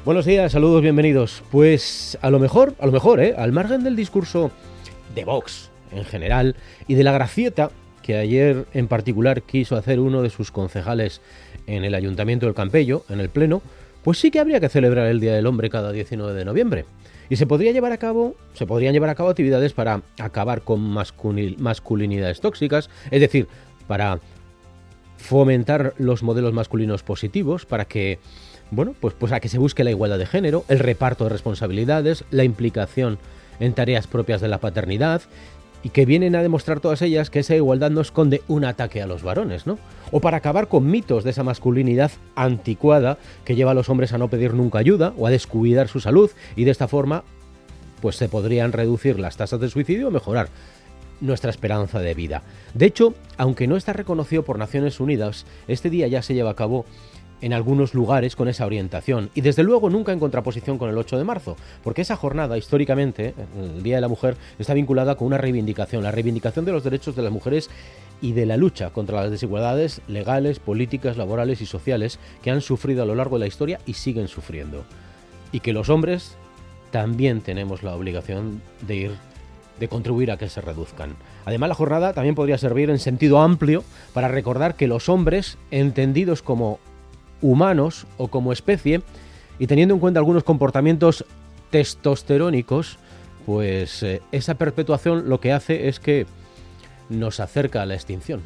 Buenos días, saludos, bienvenidos. Pues a lo mejor, al margen del discurso de Vox en general y de la gracieta que ayer en particular quiso hacer uno de sus concejales en el Ayuntamiento del Campello, en el Pleno, pues sí que habría que celebrar el Día del Hombre cada 19 de noviembre. Y se podrían llevar a cabo actividades para acabar con masculinidades tóxicas, es decir, para fomentar los modelos masculinos positivos, para que, pues a que se busque la igualdad de género, el reparto de responsabilidades, la implicación en tareas propias de la paternidad, y que vienen a demostrar todas ellas que esa igualdad no esconde un ataque a los varones, ¿no? O para acabar con mitos de esa masculinidad anticuada que lleva a los hombres a no pedir nunca ayuda o a descuidar su salud, y de esta forma pues se podrían reducir las tasas de suicidio o mejorar nuestra esperanza de vida. De hecho, aunque no está reconocido por Naciones Unidas, este día ya se lleva a cabo en algunos lugares con esa orientación, y desde luego nunca en contraposición con el 8 de marzo, porque esa jornada históricamente, el Día de la Mujer, está vinculada con una reivindicación, la reivindicación de los derechos de las mujeres y de la lucha contra las desigualdades legales, políticas, laborales y sociales que han sufrido a lo largo de la historia y siguen sufriendo, y que los hombres también tenemos la obligación de contribuir a que se reduzcan. Además, la jornada también podría servir en sentido amplio para recordar que los hombres, entendidos como humanos o como especie, y teniendo en cuenta algunos comportamientos testosterónicos, pues esa perpetuación lo que hace es que nos acerca a la extinción.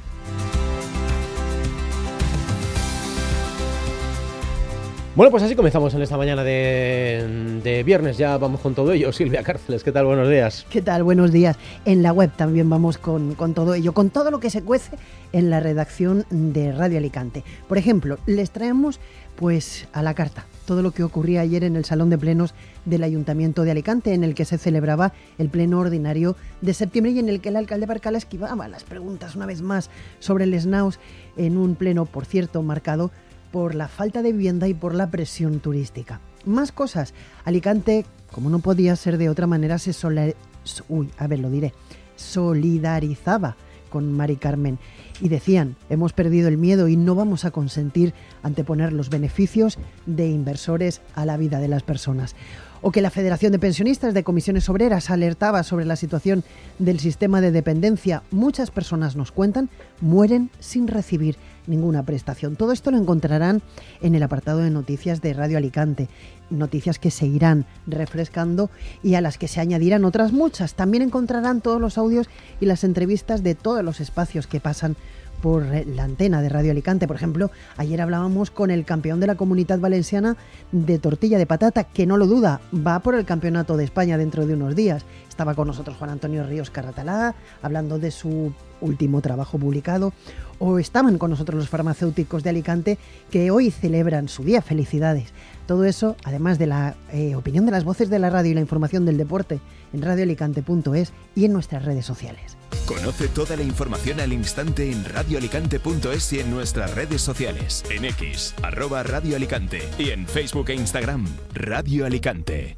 Bueno, pues así comenzamos en esta mañana de viernes. Ya vamos con todo ello. Silvia Cárceles, ¿qué tal? Buenos días. ¿Qué tal? Buenos días. En la web también vamos con todo ello, con todo lo que se cuece en la redacción de Radio Alicante. Por ejemplo, les traemos pues a la carta todo lo que ocurría ayer en el Salón de Plenos del Ayuntamiento de Alicante, en el que se celebraba el pleno ordinario de septiembre y en el que el alcalde Barcala esquivaba las preguntas una vez más sobre el SNAUS, en un pleno, por cierto, marcado por la falta de vivienda y por la presión turística. Más cosas. Alicante, como no podía ser de otra manera, se solidarizaba con Mari Carmen y decían: hemos perdido el miedo y no vamos a consentir anteponer los beneficios de inversores a la vida de las personas. O que la Federación de Pensionistas de Comisiones Obreras alertaba sobre la situación del sistema de dependencia. Muchas personas, nos cuentan, mueren sin recibir ninguna prestación. Todo esto lo encontrarán en el apartado de noticias de Radio Alicante. Noticias que se irán refrescando y a las que se añadirán otras muchas. También encontrarán todos los audios y las entrevistas de todos los espacios que pasan por la antena de Radio Alicante. Por ejemplo, ayer hablábamos con el campeón de la Comunitat Valenciana de tortilla de patata, que no lo duda, va por el Campeonato de España dentro de unos días. Estaba con nosotros Juan Antonio Ríos Carratalá, hablando de su último trabajo publicado. O estaban con nosotros los farmacéuticos de Alicante, que hoy celebran su día. Felicidades. Todo eso, además de la opinión de las voces de la radio y la información del deporte, en radioalicante.es y en nuestras redes sociales. Conoce toda la información al instante en radioalicante.es y en nuestras redes sociales, en X, @Radio Alicante, y en Facebook e Instagram, Radio Alicante.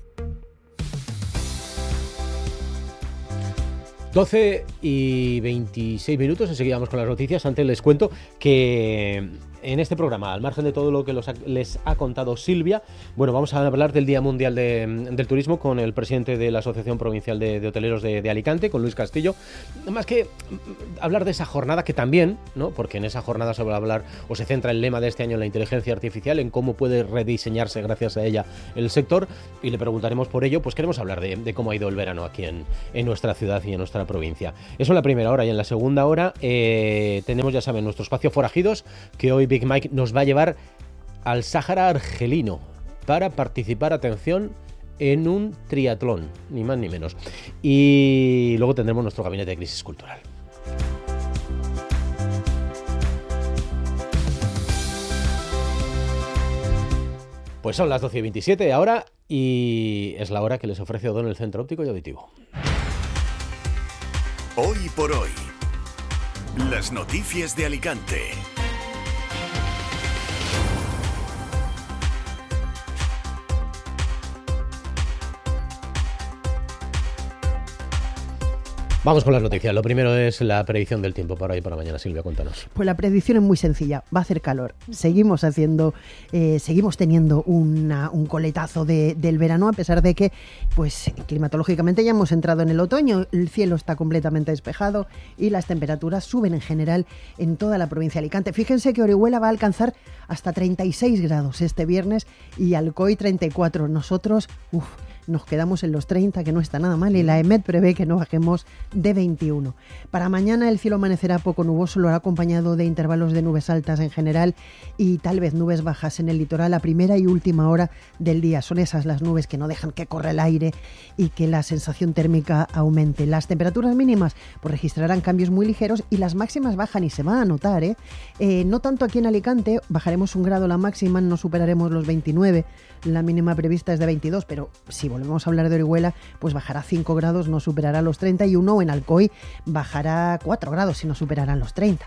12 y 26 minutos, enseguida vamos con las noticias. Antes les cuento que en este programa, al margen de todo lo que les ha contado Silvia, vamos a hablar del Día Mundial del Turismo con el presidente de la Asociación Provincial de Hoteleros de Alicante, con Luis Castillo. Más que hablar de esa jornada, que también, ¿no? Porque en esa jornada se va a hablar, o se centra el lema de este año en la inteligencia artificial, en cómo puede rediseñarse gracias a ella el sector, y le preguntaremos por ello. Pues queremos hablar de cómo ha ido el verano aquí en nuestra ciudad y en nuestra provincia. Eso en la primera hora, y en la segunda hora tenemos, ya saben, nuestro espacio Forajidos, que hoy Big Mike nos va a llevar al Sáhara argelino para participar, atención, en un triatlón, ni más ni menos. Y luego tendremos nuestro gabinete de crisis cultural. Pues son las 12:27 ahora, y es la hora que les ofrece O'Donnell Centro Óptico y Auditivo. Hoy por hoy, las noticias de Alicante. Vamos con las noticias. Lo primero es la predicción del tiempo para hoy y para mañana. Silvia, cuéntanos. Pues la predicción es muy sencilla. Va a hacer calor. Seguimos teniendo un coletazo del verano, a pesar de que, pues, climatológicamente ya hemos entrado en el otoño. El cielo está completamente despejado y las temperaturas suben en general en toda la provincia de Alicante. Fíjense que Orihuela va a alcanzar hasta 36 grados este viernes y Alcoy 34. Nosotros, nos quedamos en los 30, que no está nada mal, y la EMET prevé que no bajemos de 21. Para mañana el cielo amanecerá poco nuboso, lo hará acompañado de intervalos de nubes altas en general y tal vez nubes bajas en el litoral a primera y última hora del día. Son esas las nubes que no dejan que corra el aire y que la sensación térmica aumente. Las temperaturas mínimas pues registrarán cambios muy ligeros y las máximas bajan y se va a notar, no tanto aquí en Alicante, bajaremos 1 grado la máxima, no superaremos los 29, la mínima prevista es de 22, pero si volvemos a hablar de Orihuela, pues bajará 5 grados, no superará los 31, o en Alcoy bajará 4 grados y no superarán los 30.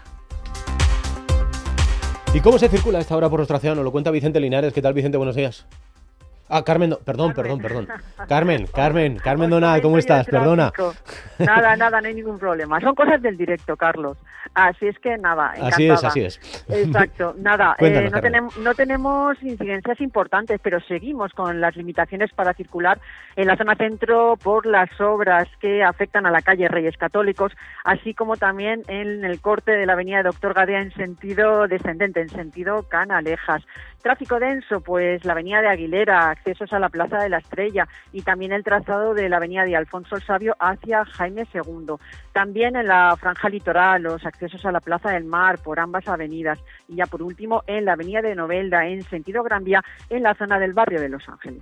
¿Y cómo se circula a esta hora por nuestra ciudad? Nos lo cuenta Vicente Linares. ¿Qué tal, Vicente? Buenos días. Carmen, perdón. Carmen Donat, ¿cómo estás? Perdona. Nada, no hay ningún problema. Son cosas del directo, Carlos. Así es que nada, encantada. Así es. Exacto, nada, no tenemos incidencias importantes, pero seguimos con las limitaciones para circular en la zona centro por las obras que afectan a la calle Reyes Católicos, así como también en el corte de la avenida Doctor Gadea en sentido descendente, en sentido Canalejas. Tráfico denso, pues la avenida de Aguilera, accesos a la Plaza de la Estrella y también el trazado de la avenida de Alfonso el Sabio hacia Jaime II. También en la franja litoral, los accesos a la Plaza del Mar por ambas avenidas. Y ya por último, en la avenida de Novelda, en sentido Gran Vía, en la zona del barrio de Los Ángeles.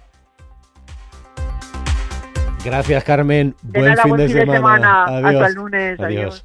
Gracias, Carmen. Buen fin de semana. Adiós. Hasta el lunes. Adiós.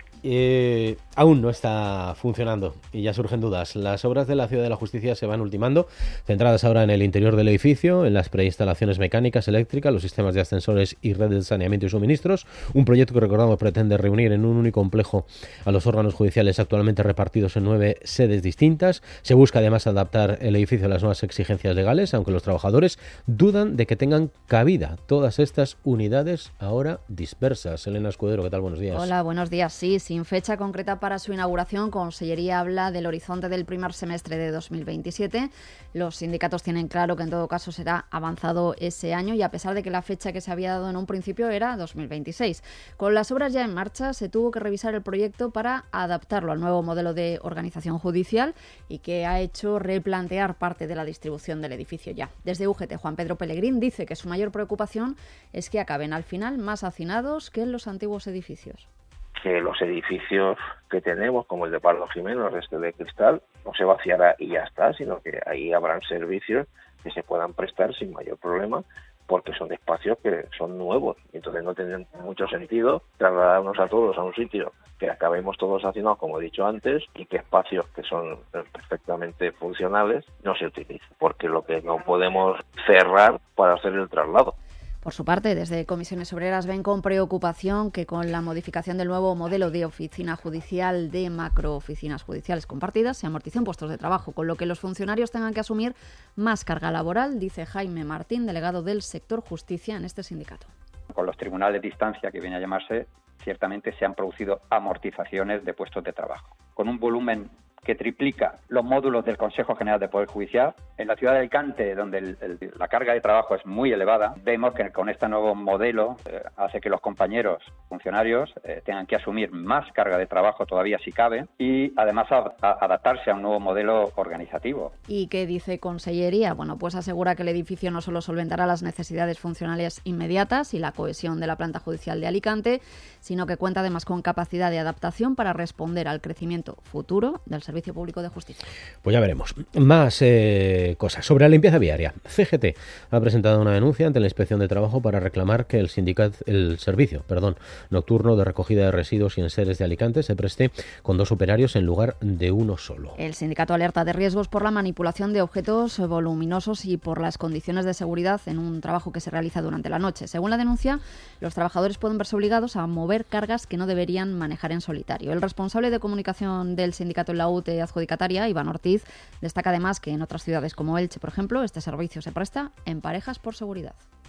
Aún no está funcionando y ya surgen dudas. Las obras de la Ciudad de la Justicia se van ultimando, centradas ahora en el interior del edificio, en las preinstalaciones mecánicas, eléctricas, los sistemas de ascensores y redes de saneamiento y suministros. Un proyecto que, recordamos, pretende reunir en un único complejo a los órganos judiciales actualmente repartidos en 9 sedes distintas. Se busca además adaptar el edificio a las nuevas exigencias legales, aunque los trabajadores dudan de que tengan cabida todas estas unidades ahora dispersas. Elena Escudero, ¿qué tal? Buenos días. Hola, buenos días. Sí, sin fecha concreta para su inauguración, Consellería habla del horizonte del primer semestre de 2027. Los sindicatos tienen claro que en todo caso será avanzado ese año y a pesar de que la fecha que se había dado en un principio era 2026. Con las obras ya en marcha se tuvo que revisar el proyecto para adaptarlo al nuevo modelo de organización judicial y que ha hecho replantear parte de la distribución del edificio ya. Desde UGT, Juan Pedro Pellegrín dice que su mayor preocupación es que acaben al final más hacinados que en los antiguos edificios. Que los edificios que tenemos, como el de Pardo Jiménez, de Cristal, no se vaciará y ya está, sino que ahí habrán servicios que se puedan prestar sin mayor problema, porque son espacios que son nuevos, entonces no tiene mucho sentido trasladarnos a todos a un sitio que acabemos todos haciendo, como he dicho antes, y que espacios que son perfectamente funcionales no se utilicen, porque lo que no podemos cerrar para hacer el traslado. Por su parte, desde Comisiones Obreras ven con preocupación que con la modificación del nuevo modelo de oficina judicial de macrooficinas judiciales compartidas se amorticen puestos de trabajo, con lo que los funcionarios tengan que asumir más carga laboral, dice Jaime Martín, delegado del sector justicia en este sindicato. Con los tribunales de instancia, que viene a llamarse, ciertamente se han producido amortizaciones de puestos de trabajo, con un volumen que triplica los módulos del Consejo General de Poder Judicial. En la ciudad de Alicante, donde la carga de trabajo es muy elevada, vemos que con este nuevo modelo hace que los compañeros funcionarios tengan que asumir más carga de trabajo todavía si cabe y además adaptarse a un nuevo modelo organizativo. ¿Y qué dice Consellería? Bueno, pues asegura que el edificio no solo solventará las necesidades funcionales inmediatas y la cohesión de la planta judicial de Alicante, sino que cuenta además con capacidad de adaptación para responder al crecimiento futuro del Servicio Público de Justicia. Pues ya veremos. Más cosas. Sobre la limpieza viaria. CGT ha presentado una denuncia ante la Inspección de Trabajo para reclamar que el servicio nocturno de recogida de residuos y enseres de Alicante se preste con 2 operarios en lugar de uno solo. El sindicato alerta de riesgos por la manipulación de objetos voluminosos y por las condiciones de seguridad en un trabajo que se realiza durante la noche. Según la denuncia, los trabajadores pueden verse obligados a mover cargas que no deberían manejar en solitario. El responsable de comunicación del sindicato en la UTE adjudicataria, Iván Ortiz, destaca además que en otras ciudades como Elche, por ejemplo, este servicio se presta en parejas por seguridad.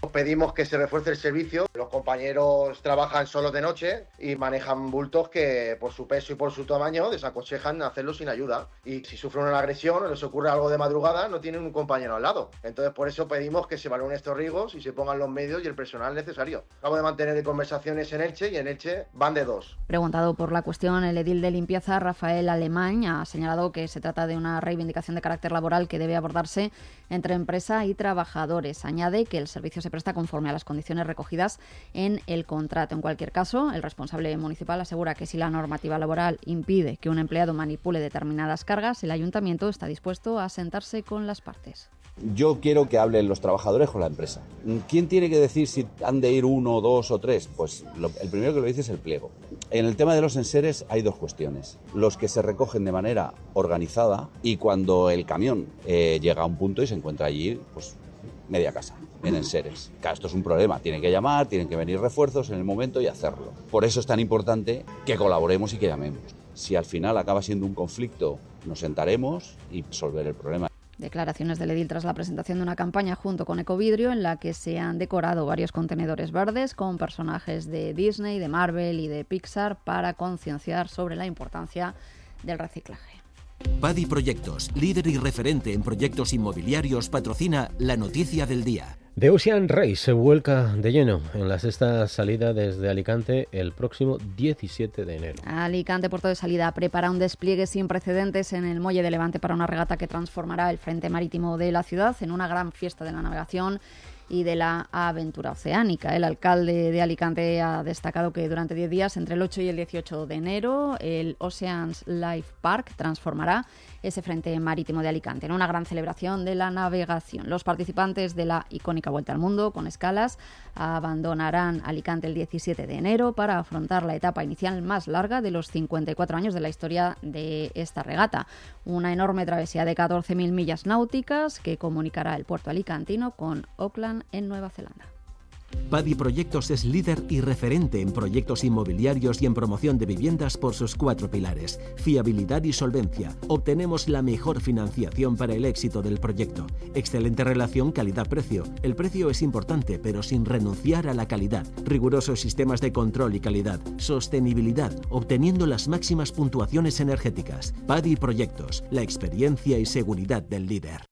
Pedimos que se refuerce el servicio. Los compañeros trabajan solos de noche y manejan bultos que por su peso y por su tamaño desaconsejan hacerlo sin ayuda. Y si sufren una agresión o les ocurre algo de madrugada, no tienen un compañero al lado. Entonces por eso pedimos que se valoren estos riesgos y se pongan los medios y el personal necesario. Acabo de mantener conversaciones en Elche y en Elche van de 2. Preguntado por la cuestión, el edil de limpieza, Rafael Alemán, ha señalado que se trata de una reivindicación de carácter laboral que debe abordarse entre empresa y trabajadores. Añade que el servicio se presta conforme a las condiciones recogidas en el contrato. En cualquier caso, el responsable municipal asegura que si la normativa laboral impide que un empleado manipule determinadas cargas, el ayuntamiento está dispuesto a sentarse con las partes. Yo quiero que hablen los trabajadores con la empresa. ¿Quién tiene que decir si han de ir 1, 2 o 3? Pues el primero que lo dice es el pliego. En el tema de los enseres hay 2 cuestiones. Los que se recogen de manera organizada y cuando el camión llega a un punto y se encuentra allí, pues media casa en enseres. Claro, esto es un problema. Tienen que llamar, tienen que venir refuerzos en el momento y hacerlo. Por eso es tan importante que colaboremos y que llamemos. Si al final acaba siendo un conflicto, nos sentaremos y resolver el problema. Declaraciones del edil tras la presentación de una campaña junto con Ecovidrio en la que se han decorado varios contenedores verdes con personajes de Disney, de Marvel y de Pixar para concienciar sobre la importancia del reciclaje. Padi Proyectos, líder y referente en proyectos inmobiliarios, patrocina la noticia del día. The Ocean Race se vuelca de lleno en la sexta salida desde Alicante el próximo 17 de enero. Alicante, puerto de salida, prepara un despliegue sin precedentes en el Muelle de Levante para una regata que transformará el frente marítimo de la ciudad en una gran fiesta de la navegación y de la aventura oceánica. El alcalde de Alicante ha destacado que durante 10 días, entre el 8 y el 18 de enero, el Oceans Life Park transformará ese frente marítimo de Alicante en una gran celebración de la navegación. Los participantes de la icónica Vuelta al Mundo con escalas abandonarán Alicante el 17 de enero para afrontar la etapa inicial más larga de los 54 años de la historia de esta regata. Una enorme travesía de 14.000 millas náuticas que comunicará el puerto alicantino con Auckland en Nueva Zelanda. Padi Proyectos es líder y referente en proyectos inmobiliarios y en promoción de viviendas por sus 4 pilares: fiabilidad y solvencia. Obtenemos la mejor financiación para el éxito del proyecto. Excelente relación calidad-precio. El precio es importante, pero sin renunciar a la calidad. Rigurosos sistemas de control y calidad. Sostenibilidad, obteniendo las máximas puntuaciones energéticas. Padi Proyectos, la experiencia y seguridad del líder.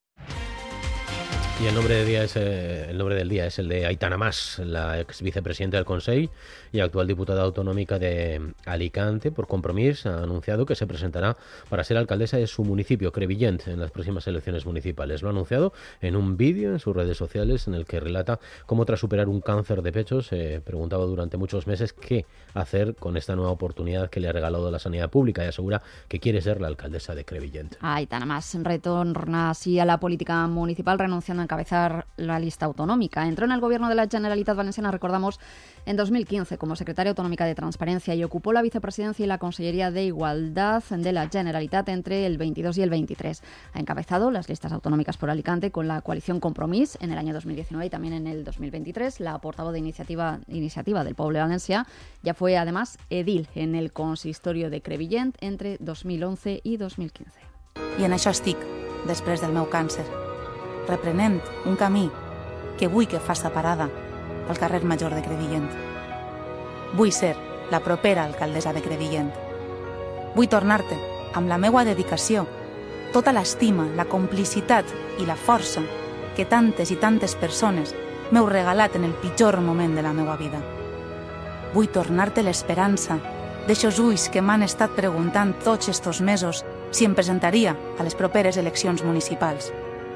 Y el nombre del día es el de Aitana Mas, la ex vicepresidenta del Consell y actual diputada autonómica de Alicante. Por Compromís ha anunciado que se presentará para ser alcaldesa de su municipio, Crevillent, en las próximas elecciones municipales. Lo ha anunciado en un vídeo en sus redes sociales en el que relata cómo, tras superar un cáncer de pecho, se preguntaba durante muchos meses qué hacer con esta nueva oportunidad que le ha regalado la sanidad pública, y asegura que quiere ser la alcaldesa de Crevillent. Aitana Mas retorna así a la política municipal, renunciando a encabezar la lista autonómica. Entró en el gobierno de la Generalitat Valenciana, recordamos, en 2015 como secretaria autonómica de Transparencia y ocupó la vicepresidencia y la Consellería de Igualdad de la Generalitat entre el 22 y el 23. Ha encabezado las listas autonómicas por Alicante con la coalición Compromís en el año 2019 y también en el 2023. La portavoz de Iniciativa del Poble Valencià ya fue además edil en el consistorio de Crevillent entre 2011 i 2015. I en això estic, després del meu càncer, reprenent un camí que vull que faça parada al carrer Major de Crevillent. Vull ser la propera alcaldessa de Crevillent. Vull tornar-te amb la meua dedicació, tota l'estima, la complicitat i la força que tantes i tantes persones m'heu regalat en el pitjor moment de la meua vida. Vull tornar-te l'esperança d'eixos ulls que m'han estat preguntant tots estos mesos si em presentaria a les properes eleccions municipals.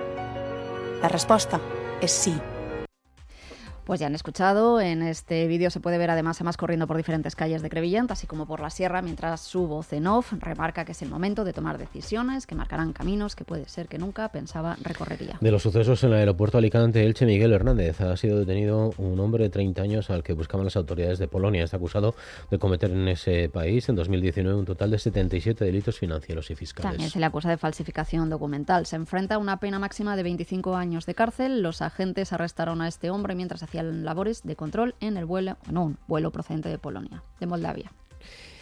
La respuesta es sí. Pues ya han escuchado, en este vídeo se puede ver además a Mas corriendo por diferentes calles de Crevillent, así como por la sierra, mientras su voz en off remarca que es el momento de tomar decisiones que marcarán caminos que puede ser que nunca pensaba recorrería. De los sucesos en el aeropuerto Alicante Elche, Miguel Hernández, ha sido detenido un hombre de 30 años al que buscaban las autoridades de Polonia. Está acusado de cometer en ese país en 2019 un total de 77 delitos financieros y fiscales. También se le acusa de falsificación documental. Se enfrenta a una pena máxima de 25 años de cárcel. Los agentes arrestaron a este hombre mientras hacían labores de control en un vuelo procedente de Polonia, de Moldavia.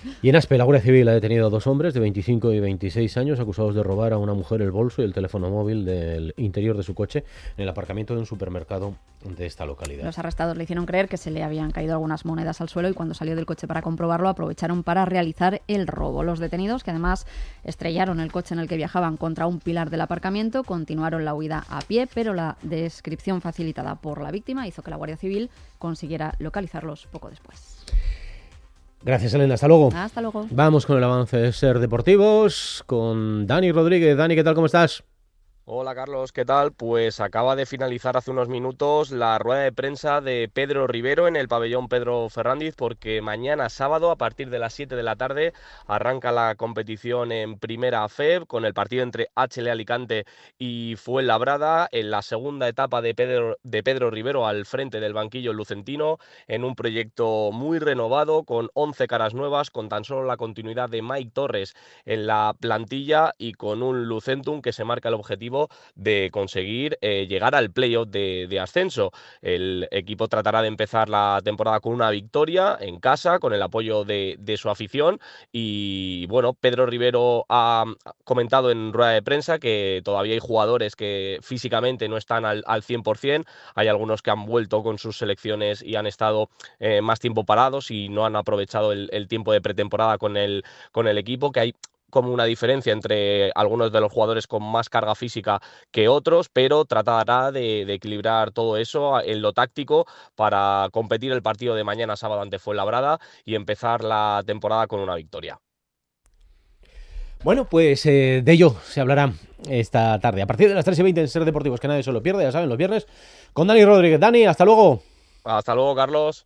Y en Aspe, la Guardia Civil ha detenido a 2 hombres de 25 y 26 años acusados de robar a una mujer el bolso y el teléfono móvil del interior de su coche en el aparcamiento de un supermercado de esta localidad. Los arrestados le hicieron creer que se le habían caído algunas monedas al suelo y cuando salió del coche para comprobarlo aprovecharon para realizar el robo. Los detenidos, que además estrellaron el coche en el que viajaban contra un pilar del aparcamiento, continuaron la huida a pie, pero la descripción facilitada por la víctima hizo que la Guardia Civil consiguiera localizarlos poco después. Gracias, Elena. Hasta luego. Hasta luego. Vamos con el avance de Ser Deportivos con Dani Rodríguez. Dani, ¿qué tal? ¿Cómo estás? Hola Carlos, ¿qué tal? Pues acaba de finalizar hace unos minutos la rueda de prensa de Pedro Rivero en el pabellón Pedro Ferrandiz, porque mañana sábado a partir de las 7 de la tarde arranca la competición en Primera FEB con el partido entre HL Alicante y Fuenlabrada en la segunda etapa de Pedro Rivero al frente del banquillo lucentino, en un proyecto muy renovado con 11 caras nuevas, con tan solo la continuidad de Mike Torres en la plantilla y con un Lucentum que se marca el objetivo de conseguir llegar al playoff de ascenso. El equipo tratará de empezar la temporada con una victoria en casa, con el apoyo de su afición y bueno, Pedro Rivero ha comentado en rueda de prensa que todavía hay jugadores que físicamente no están al 100%, hay algunos que han vuelto con sus selecciones y han estado más tiempo parados y no han aprovechado el tiempo de pretemporada con el equipo, que hay como una diferencia entre algunos de los jugadores con más carga física que otros, pero tratará de equilibrar todo eso en lo táctico para competir el partido de mañana sábado ante Fuenlabrada y empezar la temporada con una victoria. Bueno, pues de ello se hablará esta tarde, a partir de las 3:20 en Ser Deportivos, que nadie se lo pierde, ya saben, los viernes, con Dani Rodríguez. Dani, hasta luego. Hasta luego, Carlos.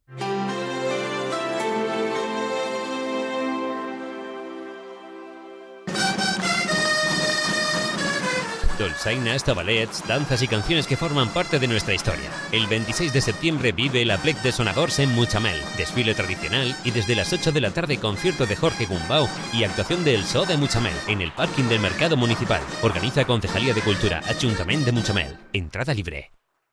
Dolçaina, tabalets, danzas y canciones que forman parte de nuestra historia. El 26 de septiembre vive el Aplec de Sonadors en Mutxamel, desfile tradicional y desde las 8 de la tarde concierto de Jorge Gumbau y actuación del Zoo de Mutxamel en el parking del Mercado Municipal. Organiza Concejalía de Cultura, Ayuntamiento de Mutxamel. Entrada libre.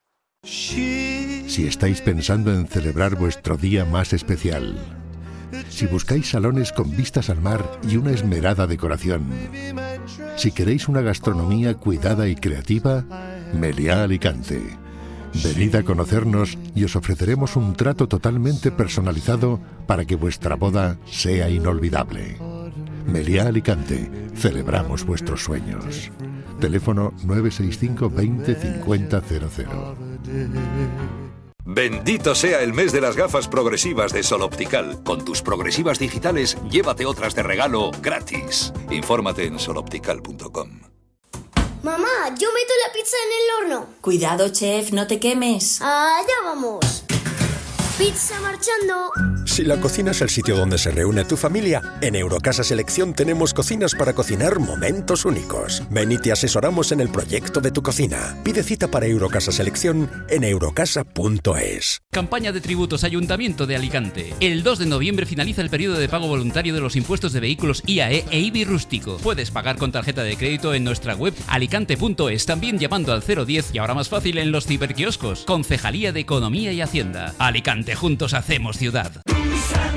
Si estáis pensando en celebrar vuestro día más especial, si buscáis salones con vistas al mar y una esmerada decoración, si queréis una gastronomía cuidada y creativa, Meliá Alicante. Venid a conocernos y os ofreceremos un trato totalmente personalizado para que vuestra boda sea inolvidable. Meliá Alicante, celebramos vuestros sueños. Teléfono 965 20 50 00. Bendito sea el mes de las gafas progresivas de Sol Optical. Con tus progresivas digitales, llévate otras de regalo gratis. Infórmate en soloptical.com. Mamá, yo meto la pizza en el horno. Cuidado, chef, no te quemes. Allá vamos. Pizza marchando. Si la cocina es el sitio donde se reúne tu familia, en Eurocasa Selección tenemos cocinas para cocinar momentos únicos. Ven y te asesoramos en el proyecto de tu cocina. Pide cita para Eurocasa Selección en eurocasa.es. Campaña de tributos Ayuntamiento de Alicante. El 2 de noviembre finaliza el periodo de pago voluntario de los impuestos de vehículos IAE e IBI rústico. Puedes pagar con tarjeta de crédito en nuestra web alicante.es, también llamando al 010 y ahora más fácil en los ciberquioscos. Concejalía de Economía y Hacienda. Alicante, juntos hacemos ciudad.